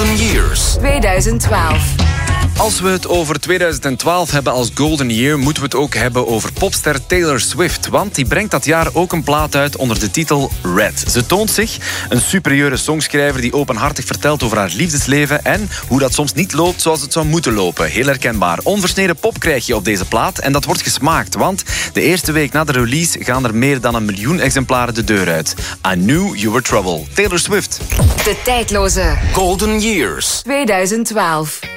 Golden Years 2012. Als we het over 2012 hebben als Golden Year, moeten we het ook hebben over popster Taylor Swift. Want die brengt dat jaar ook een plaat uit onder de titel Red. Ze toont zich een superieure songschrijver die openhartig vertelt over haar liefdesleven en hoe dat soms niet loopt zoals het zou moeten lopen. Heel herkenbaar. Onversneden pop krijg je op deze plaat en dat wordt gesmaakt. Want de eerste week na de release gaan er meer dan 1 miljoen exemplaren de deur uit. I Knew You Were Trouble. Taylor Swift. De tijdloze Golden Years 2012.